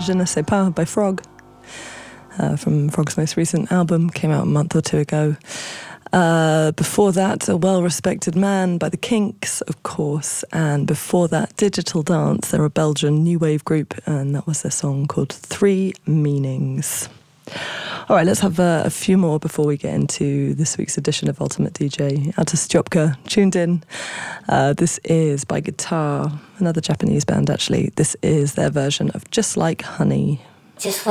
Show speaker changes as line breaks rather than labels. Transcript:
Je ne sais pas by Frog, from Frog's most recent album, came out a month or two ago. Before that, A Well-Respected Man by The Kinks, of course, and before that, Digital Dance. They're a Belgian new wave group, and that was their song called Three Meanings. All right, let's have a few more before we get into this week's edition of Ultimate DJ. Out to Stjopka, tuned in. This is by Guitar, another Japanese band actually. This is their version of Just Like Honey.
Just